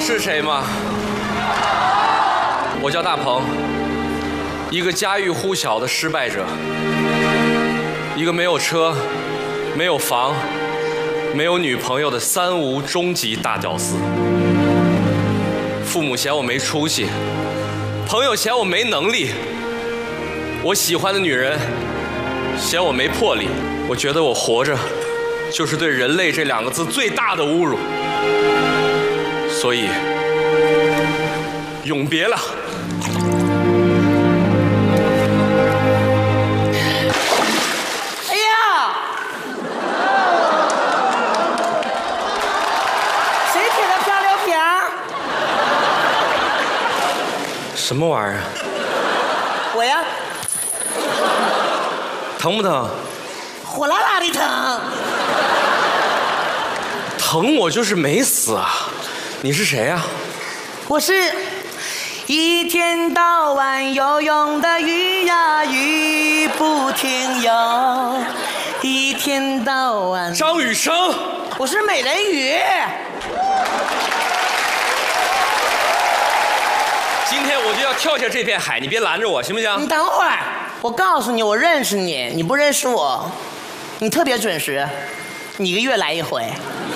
是谁吗？我叫大鹏，一个家喻户晓的失败者，一个没有车、没有房、没有女朋友的三无终极大屌丝。父母嫌我没出息，朋友嫌我没能力，我喜欢的女人嫌我没魄力。我觉得我活着就是对人类这2个字最大的侮辱，所以永别了。 哎呀，谁贴的漂流瓶？ 什么玩意儿？ 我呀， 疼不疼？ 火辣辣的疼。 疼我就是没死啊！你是谁呀？ 我是一天到晚游泳的鱼呀，鱼不停游，一天到晚。 张雨生， 我是美人鱼。 今天我就要跳下这片海，你别拦着我，行不行？ 你等会儿，我告诉你，我认识你，你不认识我。你特别准时，你1个月来1回，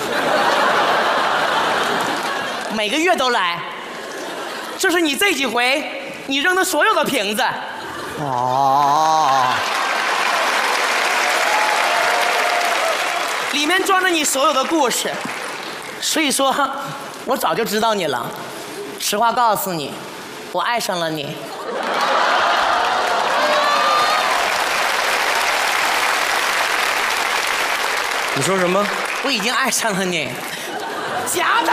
每个月都来。这是你这几回你扔的所有的瓶子。哦，里面装着你所有的故事，所以说，我早就知道你了。实话告诉你，我爱上了你。 你说什么？ 我已经爱上了你。夹他，夹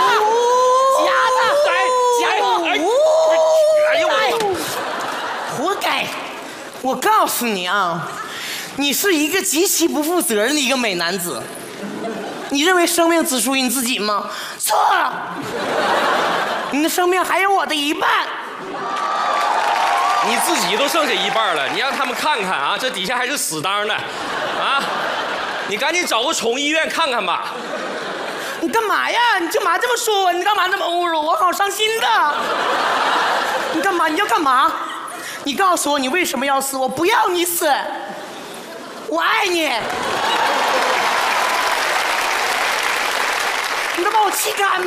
他，哎呦，活该！我告诉你啊，你是一个极其不负责任的一个美男子。你认为生命只属于你自己吗？错，你的生命还有我的1半。 你自己都剩下1半了，你让他们看看啊，这底下还是死当的，啊！你赶紧找个宠物医院看看吧。 你干嘛呀？你干嘛这么说我？你干嘛这么侮辱我？好伤心的。你干嘛？你要干嘛？你告诉我你为什么要死？我不要你死，我爱你。你都把我气干